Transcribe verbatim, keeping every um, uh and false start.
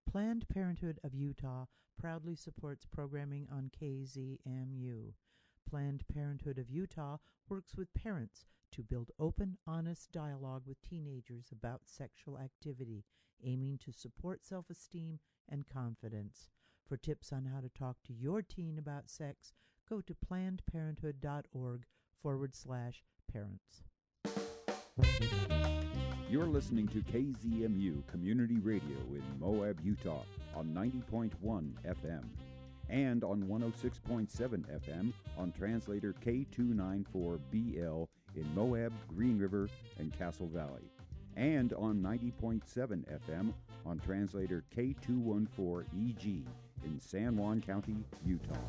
Planned Parenthood of Utah proudly supports programming on K Z M U. Planned Parenthood of Utah works with parents to build open, honest dialogue with teenagers about sexual activity, aiming to support self-esteem and confidence. For tips on how to talk to your teen about sex, go to plannedparenthood.org forward slash parents. You're listening to K Z M U Community Radio in Moab, Utah on ninety point one F M and on one oh six point seven F M on translator K two ninety-four B L in Moab, Green River, and Castle Valley, and on ninety point seven F M on translator K two fourteen E G in San Juan County, Utah.